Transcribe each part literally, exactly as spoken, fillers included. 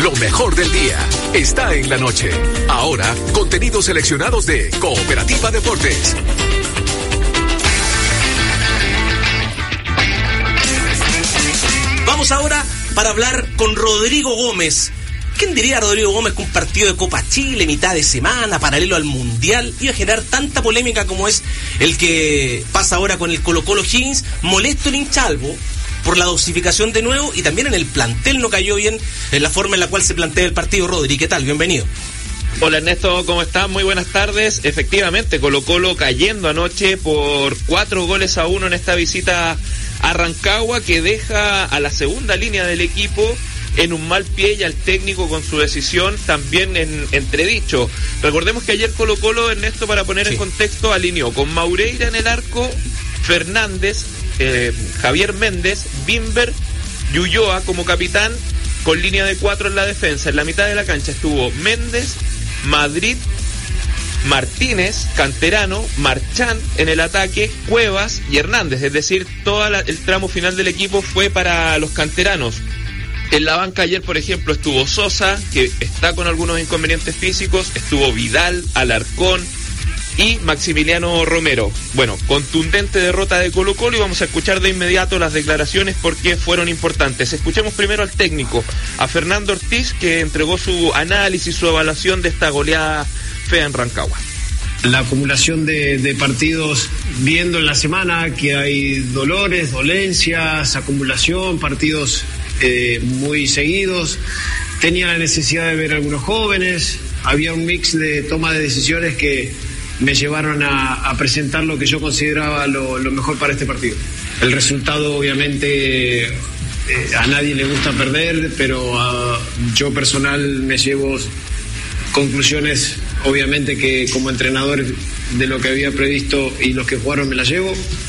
Lo mejor del día está en la noche. Ahora, contenidos seleccionados de Cooperativa Deportes. Vamos ahora para hablar con Rodrigo Gómez. ¿Quién diría, Rodrigo Gómez, que un partido de Copa Chile, mitad de semana, paralelo al Mundial, iba a generar tanta polémica como es el que pasa ahora con el Colo-Colo Higgins? Molesto el hinchalvo por la dosificación de nuevo, y también en el plantel no cayó bien en la forma en la cual se plantea el partido. Rodri, ¿qué tal? Bienvenido. Hola Ernesto, ¿cómo estás? Muy buenas tardes. Efectivamente, Colo-Colo cayendo anoche por cuatro goles a uno en esta visita a Rancagua, que deja a la segunda línea del equipo en un mal pie y al técnico con su decisión también en entredicho. Recordemos que ayer Colo-Colo, Ernesto, para poner sí. en contexto, alineó con Maureira en el arco, Fernández, eh, Javier Méndez, Bimber y Ulloa como capitán, con línea de cuatro en la defensa. En la mitad de la cancha estuvo Méndez, Madrid, Martínez, Canterano, Marchán en el ataque, Cuevas y Hernández. Es decir, todo el tramo final del equipo fue para los canteranos. En la banca ayer, por ejemplo, estuvo Sosa, que está con algunos inconvenientes físicos, estuvo Vidal, Alarcón y Maximiliano Romero. Bueno, contundente derrota de Colo-Colo, y vamos a escuchar de inmediato las declaraciones porque fueron importantes. Escuchemos primero al técnico, a Fernando Ortiz, que entregó su análisis, su evaluación de esta goleada fea en Rancagua. La acumulación de, de partidos, viendo en la semana que hay dolores, dolencias, acumulación, partidos eh, muy seguidos. Tenía la necesidad de ver a algunos jóvenes, había un mix de toma de decisiones que me llevaron a, a presentar lo que yo consideraba lo, lo mejor para este partido. El resultado, obviamente, eh, a nadie le gusta perder, pero a, yo personal me llevo conclusiones, obviamente, que como entrenador de lo que había previsto y los que jugaron me las llevo.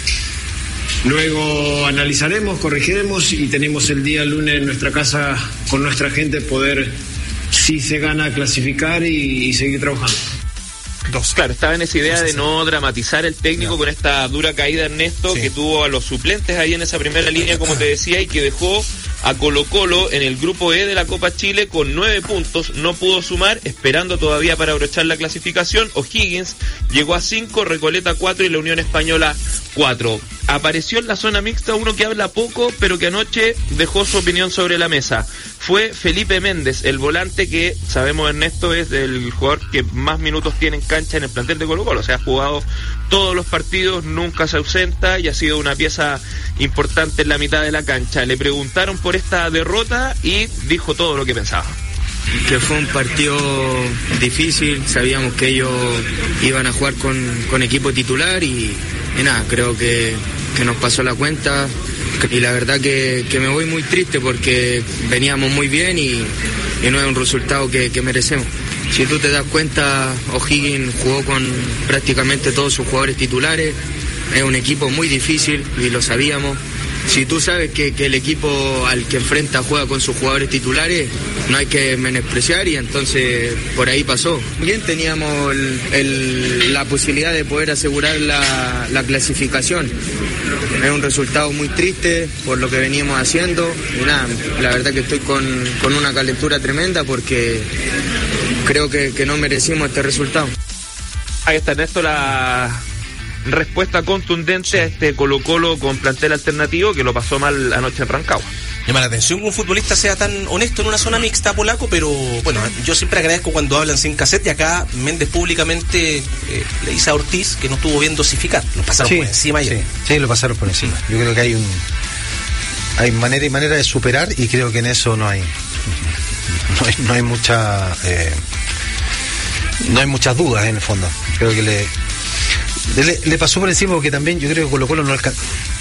Luego analizaremos, corregiremos y tenemos el día lunes en nuestra casa con nuestra gente poder, si se gana, clasificar y, y seguir trabajando. Dos. Claro, estaba en esa idea de no dramatizar el técnico no. con esta dura caída, Ernesto, sí. que tuvo a los suplentes ahí en esa primera línea, como te decía, y que dejó a Colo-Colo en el grupo E de la Copa Chile con nueve puntos. No pudo sumar, esperando todavía para abrochar la clasificación. O'Higgins llegó a cinco, Recoleta cuatro y la Unión Española cuatro. Apareció en la zona mixta uno que habla poco, pero que anoche dejó su opinión sobre la mesa. Fue Felipe Méndez, el volante que, sabemos, Ernesto, es el jugador que más minutos tiene en cancha en el plantel de Colo-Colo. O sea, ha jugado todos los partidos, nunca se ausenta y ha sido una pieza importante en la mitad de la cancha. Le preguntaron por esta derrota y dijo todo lo que pensaba. Que fue un partido difícil, sabíamos que ellos iban a jugar con, con equipo titular y, y nada, creo que, que nos pasó la cuenta y la verdad que, que me voy muy triste porque veníamos muy bien y, y no es un resultado que, que merecemos. Si tú te das cuenta, O'Higgins jugó con prácticamente todos sus jugadores titulares, es un equipo muy difícil y lo sabíamos. Si tú sabes que, que el equipo al que enfrenta juega con sus jugadores titulares, no hay que menospreciar y entonces por ahí pasó. Bien, teníamos el, el, la posibilidad de poder asegurar la, la clasificación. Es un resultado muy triste por lo que veníamos haciendo y nada, la verdad que estoy con, con una calentura tremenda porque creo que, que no merecimos este resultado. Ahí está, Ernesto, la respuesta contundente sí. a este Colo-Colo con plantel alternativo que lo pasó mal anoche en Rancagua. Llama la atención que un futbolista sea tan honesto en una zona mixta, polaco, pero bueno, yo siempre agradezco cuando hablan sin cassette y acá Méndez públicamente eh, le dice a Ortiz que no estuvo bien dosificar, lo pasaron sí, por encima ayer. Sí, sí, lo pasaron por encima. Yo creo que hay un hay manera y manera de superar y creo que en eso no hay no hay, no hay mucha eh, no hay muchas dudas en el fondo. Creo que le Le, le pasó por encima porque también yo creo que Colo-Colo no alcanzó.